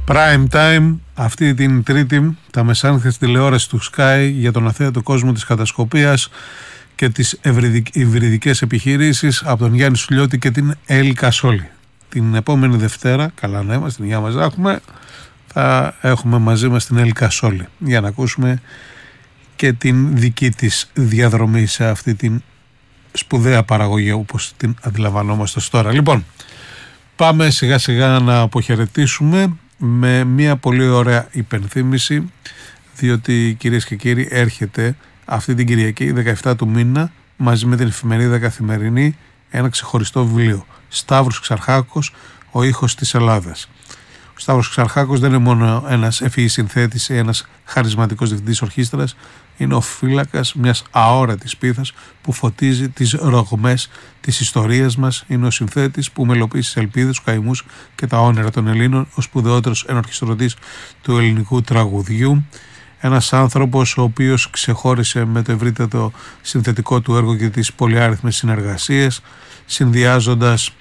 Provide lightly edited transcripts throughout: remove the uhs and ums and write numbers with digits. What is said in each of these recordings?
Prime time αυτή την Τρίτη, τα μεσάνυχτα στη τηλεόραση του Sky για τον αθέατο κόσμο της κατασκοπίας και τις υβριδικές επιχειρήσεις από τον Γιάννη Σουλιώτη και την Έλλη Κασόλη. Την επόμενη Δευτέρα, καλά να είμαστε, την υγεία μας έχουμε, θα έχουμε μαζί μας την Έλλη Κασόλη για να ακούσουμε και την δική της διαδρομή σε αυτή την σπουδαία παραγωγή όπως την αντιλαμβανόμαστε τώρα. Λοιπόν, πάμε σιγά σιγά να αποχαιρετήσουμε με μια πολύ ωραία υπενθύμηση, διότι κυρίες και κύριοι έρχεται αυτή την Κυριακή 17 του μήνα μαζί με την εφημερίδα Καθημερινή ένα ξεχωριστό βιβλίο, Σταύρος Ξαρχάκος, ο ήχος της Ελλάδας. Ο Σταύρος Ξαρχάκος δεν είναι μόνο ένας ευφυής συνθέτης ή ένας χαρισματικός διευθυντής ορχήστρας, είναι ο φύλακας μιας αόρατης πίθας που φωτίζει τις ρογμές της ιστορίας μας. Είναι ο συνθέτης που μελοποιεί τις ελπίδες, τους καημούς και τα όνειρα των Ελλήνων, ο σπουδαιότερος ενορχιστρωτής του ελληνικού τραγουδιού. Ένας άνθρωπος ο οποίος ξεχώρισε με το ευρύτερο συνθετικό του έργο και τις πολυάριθμες συνεργασίες, συνδυάζοντας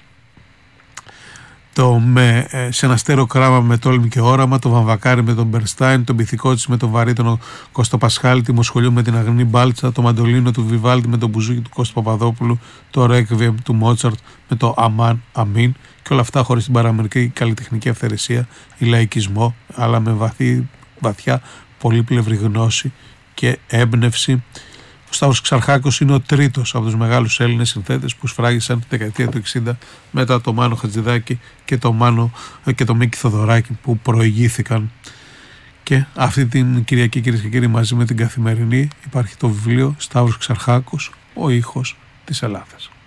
σε ένα στέρεο κράμα με τόλμη και όραμα, το Βαμβακάρι με τον Μπερνστάιν, τον Πυθικότσι με τον βαρύτονο Κωστοπασχάλη, τη Μοσχολιού με την Αγνή Μπάλτσα, το Μαντολίνο του Βιβάλτη με τον Μπουζούκι του Κώστα Παπαδόπουλου, το Ρέκβιεμ του Μότσαρτ με το Αμάν Αμίν, και όλα αυτά χωρίς την παραμερική καλλιτεχνική αυθαιρεσία ή λαϊκισμό, αλλά με βαθιά πολύπλευρη γνώση και έμπνευση. Ο Σταύρος Ξαρχάκος είναι ο τρίτος από τους μεγάλους Έλληνες συνθέτες που σφράγισαν τη δεκαετία του 60 μετά το Μάνο Χατζηδάκη και το Μίκη Θοδωράκη που προηγήθηκαν. Και αυτή την Κυριακή, κυρίες και κύριοι, μαζί με την Καθημερινή υπάρχει το βιβλίο Σταύρος Ξαρχάκος, ο ήχος της Ελλάδας.